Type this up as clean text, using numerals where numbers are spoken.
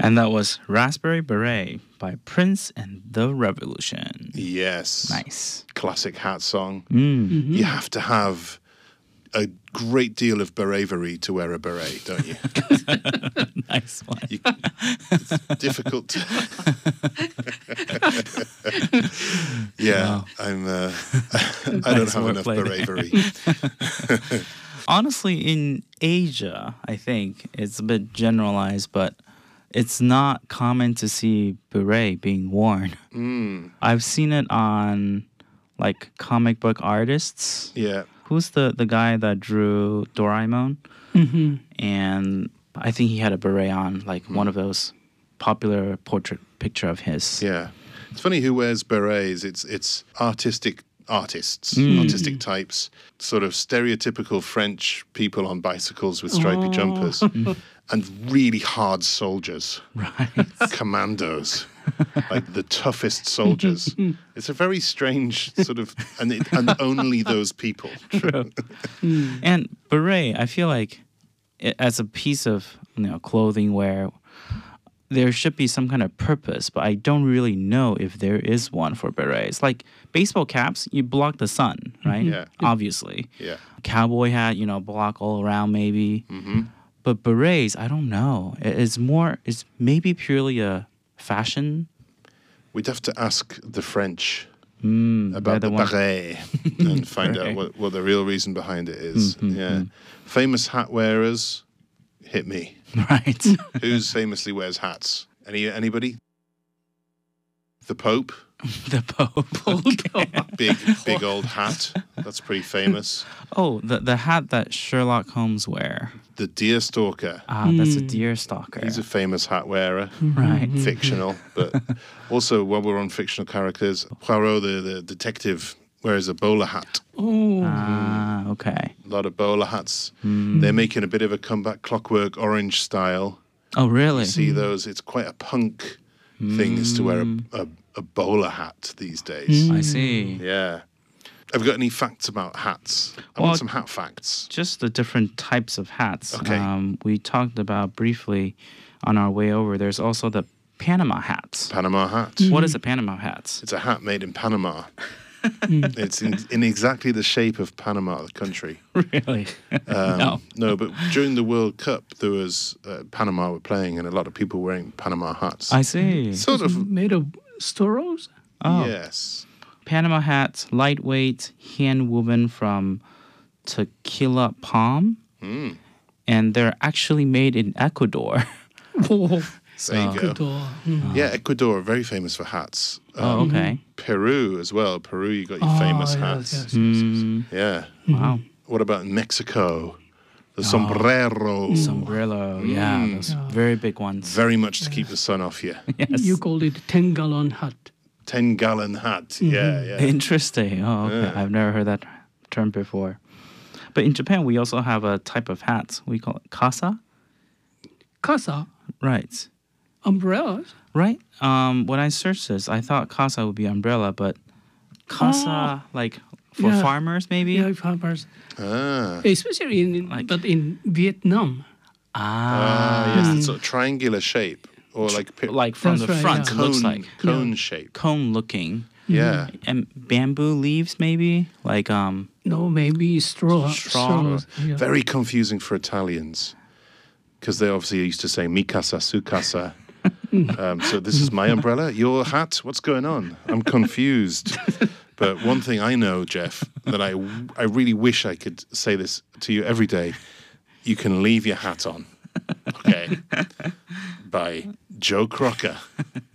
And that was Raspberry Beret by Prince and the Revolution. Yes. Nice. Classic hat song. Mm. You have to have a great deal of berevery to wear a beret, don't you? Nice one. It's difficult. Yeah, I'm. I don't Nice have enough wordplay berevery. Honestly, in Asia, I think it's a bit generalized, but it's not common to see beret being worn. I've seen it on like comic book artists. Yeah. Who's the guy that drew Doraemon? And I think he had a beret on, like one of those popular portrait picture of his. Yeah. It's funny who wears berets. It's artistic artists, Mm. artistic types, sort of stereotypical French people on bicycles with stripy jumpers, and really hard soldiers, Right. commandos, like the toughest soldiers. It's a very strange sort of, and only those people. True. And beret, I feel like as a piece of clothing where there should be some kind of purpose, but I don't really know if there is one for berets. Like baseball caps, you block the sun, right? Yeah. Obviously. Yeah. Cowboy hat, block all around maybe. But berets, I don't know. It's maybe purely a fashion. We'd have to ask the French They're about the one- beret and find out what the real reason behind it is. Yeah. Famous hat wearers, hit me. Right. Who's famously wears hats? Anybody? The Pope, The Pope. big old hat. That's pretty famous. Oh, the hat that Sherlock Holmes wear. The Deerstalker. That's a deer stalker. He's a famous hat wearer. Right. Fictional, but also while we're on fictional characters, Poirot, the detective, wears a bowler hat. Okay. A lot of bowler hats. They're making a bit of a comeback, Clockwork Orange style. Oh, really? See those? It's quite a punk thing is to wear a bowler hat these days. I see. Yeah. Have you got any facts about hats? I Well, want some hat facts. Just the different types of hats. Okay. We talked about briefly on our way over. There's also the Panama hats. Panama hat. What is a Panama hat? It's a hat made in Panama. It's in exactly the shape of Panama, the country. Really? No. No, but during the World Cup, there was Panama were playing, and a lot of people wearing Panama hats. I see. Sort of. Made of storos? Oh. Yes. Panama hats, lightweight, hand woven from tequila palm. And they're actually made in Ecuador. Oh, There you go. Ecuador. Yeah, Ecuador are very famous for hats. Oh, okay. Peru as well. Peru, you got your famous hats. Yeah. Wow. What about Mexico? The sombrero. Sombrero. Yeah, those very big ones. Very much to keep the sun off you. Yes. You called it 10-gallon hat. 10-gallon hat. Yeah, yeah. Interesting. Oh, okay. Yeah. I've never heard that term before. But in Japan, we also have a type of hat. We call it kasa. Casa, Right. umbrellas. Right. When I searched this, I thought kasa would be umbrella, but kasa, like for Yeah. farmers, maybe? Yeah, farmers. Ah. Especially in Vietnam. Yes, the sort of triangular shape. Or like Like from That's the right, front, yeah. it looks like cone shape. cone looking. Yeah. And bamboo leaves, maybe? Like, No, maybe straw. Straw. Yeah. Very confusing for Italians because they obviously used to say mi casa, su casa. So this is my umbrella, your hat. What's going on? I'm confused. But one thing I know, Jeff, that I really wish I could say this to you every day. You can leave your hat on. Okay. By Joe Crocker.